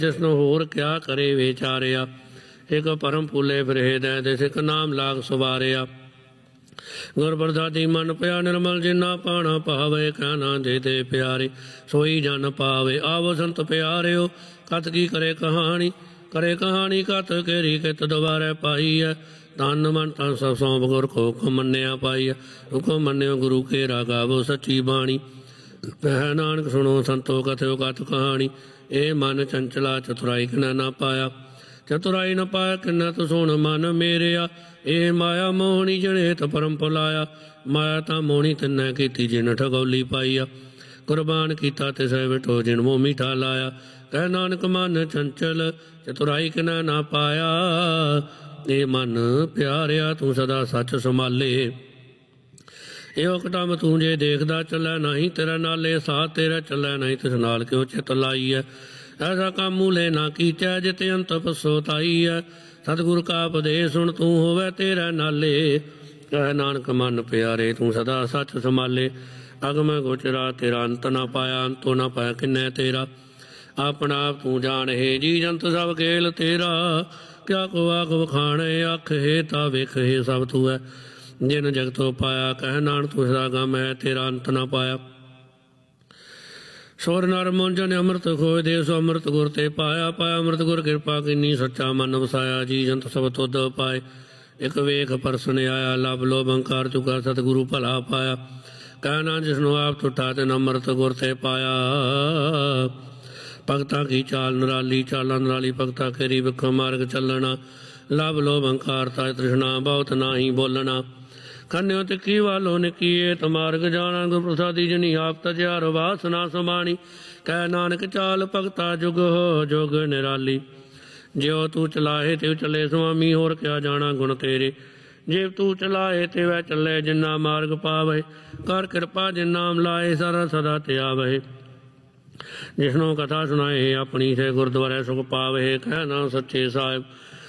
जिसनु होर क्या करे विचारिया। एक परम फूले फिर हृदय दिस एक नाम लाग सवारिया। गुर प्रसादी मन पया निर्मल जिन्ना पाना पावे कहना दे दे प्यारे सोई जन पावे। आवो संत प्यारिओ कत की करे कहानी कत केरी कित दुबारे पाई है। तन मन तन सब सौंप गुर को हुक्म मन्निया पाई है। हुक्म मन्नियो गुरु के गावो सच्ची बाणी। कह नानक सुनो संतो कथो कत कहानी। ए मन चंचला चतुराई किन ना पाया चतुराई न पाया किन तो सुन मन मेरिया। ए माया मोहनी जनेत परम भुलाया। माया ता मोहनी तिन्नै कीती जिन ठगौली पाईया। कुर्बान कीता तिस विठो जिन मोह मीठा लाया। कह नानक मन चंचल चतुराई किन ना पाया। ए मन प्यारिया तू सदा सच संभाले। एहो कटम तू जे देखदा चलै नहीं तेरा नाले साथ तेरा चलै नहीं तिस नाल क्यों चित लाई है। ऐसा काम मूले ना कीत्या जिते अंत पछोताई है। सतगुर का उपदेश सुन तू होवे तेरा नाले। कह नानक मन प्यारे तू सदा सच संभाले। अगम गोचरा तेरा अंत ना पाया अंतो ना पाया किन्नै तेरा। अपना आप तू जान है जी जंत सब खेल तेरा। क्या को आख वखाणे अख है ता वेख है सब तू है। जिन जगतो पाया कह नानक तुझा गम है तेरा अंत ना पाया। सुर नर मुंजन अमृत खोए दे सो अमृत गुर ते पाया। पाया अमृत गुर कृपा किन्नी सच्चा मन वसाया। जी जंत सब तुद पाए एक वेख परसन आया। लभ लोभ अंकार चुका सतगुरु भला पाया। कहना जिसनु आप टुटा तिन अमृत गुर ते पाया। भगता की चाल निराली चाला निराली भगता केरी विख मार्ग चलना। लभ लोभ अंकार ता तृष्णा बहुत नाही बोलना। खन्यो तिखी वालो निकिए तमार्ग जाना। गुर प्रसादी जनी आप तजार वासना समानी। कह नानक चाल भगता जुग हो जोग निराली। ज्यो तू चलाए त्यों चले स्वामी होर क्या जाना गुण तेरे। जे तू चलाए ते वह चले जिन्ना मार्ग पावे। कर कृपा जिन नाम लाए सदा सदा त्यावे। जिसनो कथा सुनाए अपनी से गुरुद्वारे सुख पावे। कहना सच्चे साहिब